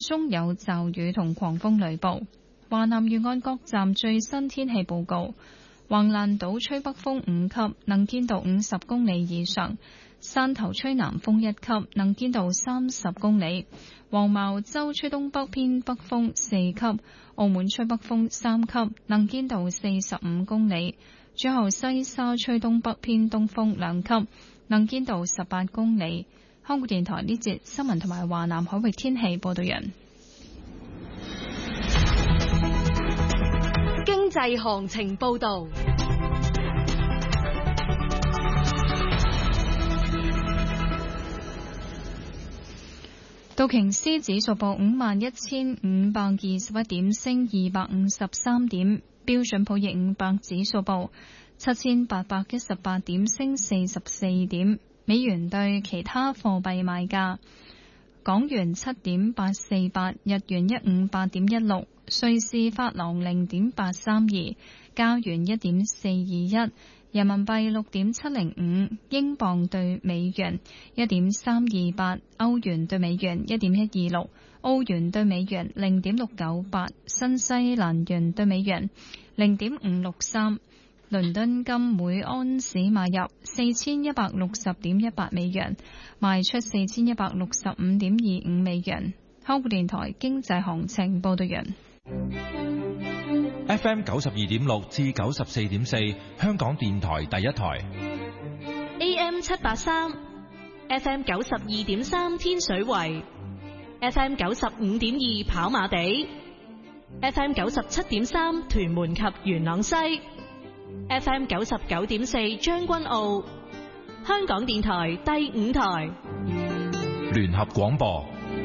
中有驟雨同狂風雷暴。華南沿岸各站最新天氣報告：橫瀾島吹北風5級，能見度50公里以上；汕頭吹南風1級，能見度30公里；黃茅洲吹東北偏北風4級；澳門吹北風3級，能見度45公里；最後西沙吹東北偏東風2級，能見度18公里。香港電台呢節新聞同埋華南海域天氣報道人。 經濟行情報道。 道瓊斯指數報51,521點，升253點；標準普爾500指數報7,818點，升44點。美元對其他貨幣賣價：港元7.848，日元158.16，瑞士法郎0.832，加元1.421，人民幣6.705，英鎊對美元1.328，歐元對美元1.126，澳元對美元0.698，新西蘭元對美元0.563。倫敦金每安士買入4160.18美元，賣出4165.25美元。香港電台經濟行情報道人。 FM 92.6至94.4，香港電台第一台。 AM 783 ，FM 92.3天水圍，FM 95.2跑馬地，FM 97.3屯門及元朗西。FM 99.4將軍澳，香港電台第5台聯合廣播。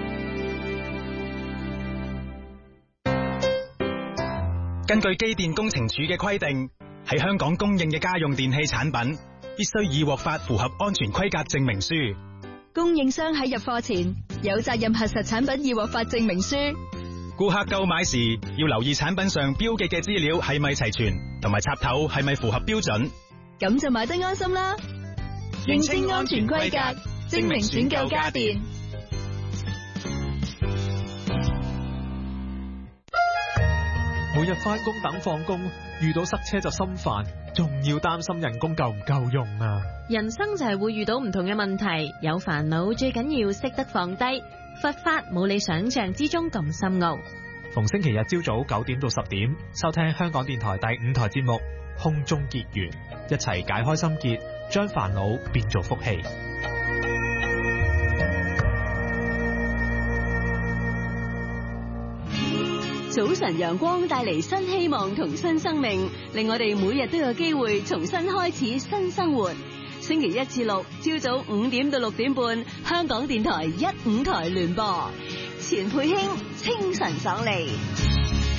根據機電工程署嘅規定，喺香港供應嘅家用電器產品必須已獲發符合安全規格證明書。 供應商喺入貨前有責任核實產品已獲發證明書。 顧客購買時要留意產品上標記嘅資料係咪齊全，同埋插頭係咪符合標準， 咁就買得安心啦。認清安全規格，證明選購家電。 每日返工等放工，遇到塞車就心煩，仲要擔心人工夠唔夠用啊！ 人生就係會遇到唔同嘅問題，有煩惱最緊要識得放低。佛法冇你想象之中咁深奧。 逢星期日朝早9點到10點，收聽香港電台第5台節目《空中結緣》，一齊解開心結，將煩惱變做福氣。 早晨陽光帶嚟新希望同新生命，令我哋每日都有機會重新開始新生活。星期1至6朝早5點到6點半，香港電台1、5台聯播，錢佩卿清晨爽利。